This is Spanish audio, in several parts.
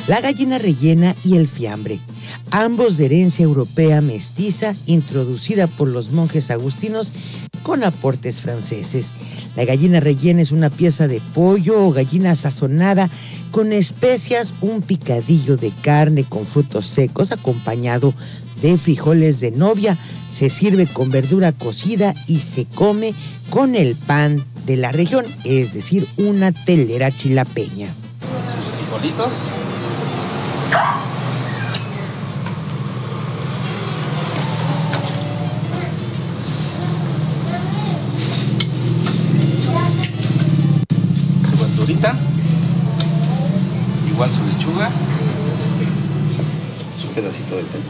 la gallina rellena y el fiambre, ambos de herencia europea mestiza, introducida por los monjes agustinos con aportes franceses. La gallina rellena es una pieza de pollo o gallina sazonada con especias, un picadillo de carne con frutos secos acompañado de frijoles de novia. Se sirve con verdura cocida y se come con el pan de la región, es decir, una telera chilapeña. Sus frijolitos. Su verdurita. Igual su lechuga. Su pedacito de telera.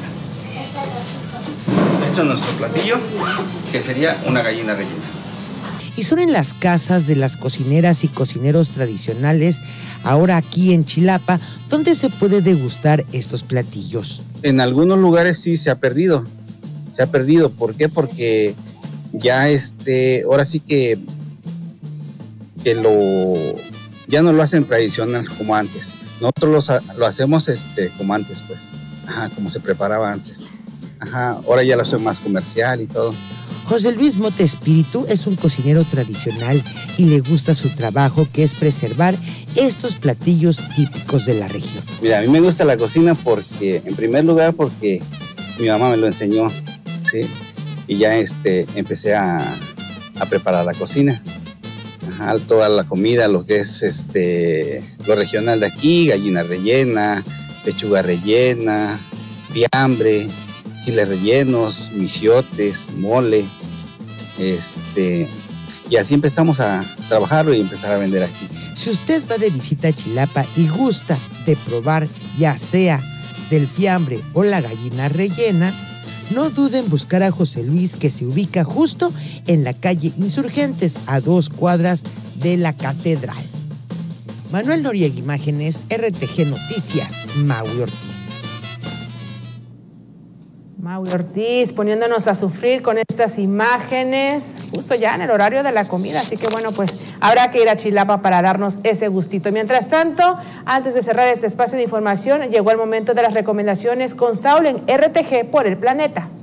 Este es nuestro platillo, que sería una gallina rellena. Y son en las casas de las cocineras y cocineros tradicionales, ahora aquí en Chilapa, donde se puede degustar estos platillos. En algunos lugares sí se ha perdido. ¿Por qué? Porque ya ahora sí que ya no lo hacen tradicional como antes. Nosotros lo hacemos como antes, pues. Como se preparaba antes. Ahora ya lo hacen más comercial y todo. José Luis Mota Espíritu es un cocinero tradicional y le gusta su trabajo, que es preservar estos platillos típicos de la región. Mira, a mí me gusta la cocina porque, en primer lugar, porque mi mamá me lo enseñó, ¿sí? Y ya empecé a preparar la cocina. Toda la comida, lo que es lo regional de aquí, gallina rellena, pechuga rellena, fiambre, chiles rellenos, michiotes, mole, y así empezamos a trabajarlo y empezar a vender aquí. Si usted va de visita a Chilapa y gusta de probar ya sea del fiambre o la gallina rellena, no duden en buscar a José Luis, que se ubica justo en la calle Insurgentes, a 2 cuadras de la Catedral. Manuel Noriega, Imágenes, RTG Noticias, Maui Ortiz. Maui Ortiz poniéndonos a sufrir con estas imágenes justo ya en el horario de la comida, así que bueno, pues habrá que ir a Chilapa para darnos ese gustito. Mientras tanto, antes de cerrar este espacio de información, llegó el momento de las recomendaciones con Saúl en RTG por el Planeta.